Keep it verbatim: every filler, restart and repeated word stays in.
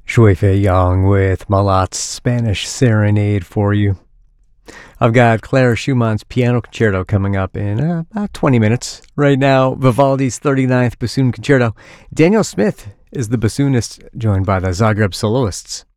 Shui Fei Yang with Malat's Spanish Serenade for you. I've got Clara Schumann's Piano Concerto coming up in uh, about twenty minutes. Right now, Vivaldi's thirty-ninth Bassoon Concerto. Daniel Smith is the bassoonist, joined by the Zagreb soloists.